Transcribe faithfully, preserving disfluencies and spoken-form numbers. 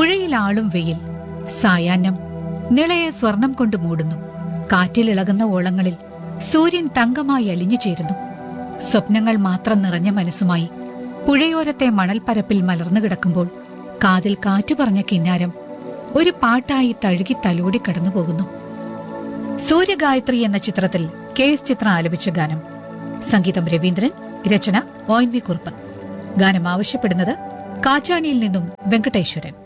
പുഴയിലാളും വെയിൽ, സായാഹ്നം നിളയെ സ്വർണം കൊണ്ട് മൂടുന്നു. കാറ്റിലിളകുന്ന ഓളങ്ങളിൽ സൂര്യൻ തങ്കമായി അലിഞ്ഞു ചേരുന്നു. സ്വപ്നങ്ങൾ മാത്രം നിറഞ്ഞ മനസ്സുമായി പുഴയോരത്തെ മണൽപ്പരപ്പിൽ മലർന്നു കിടക്കുമ്പോൾ കാതിൽ കാറ്റു പറഞ്ഞ കിന്നാരം ഒരു പാട്ടായി തഴുകി തലോടി കടന്നുപോകുന്നു. സൂര്യഗായത്രി എന്ന ചിത്രത്തിൽ കെ എസ് ചിത്ര ആലപിച്ച ഗാനം. സംഗീതം രവീന്ദ്രൻ, രചന ഒ എൻ വി കുറുപ്പ്. ഗാനം ആവശ്യപ്പെടുന്നത് കാച്ചാണിയിൽ നിന്നും വെങ്കടേശ്വരൻ.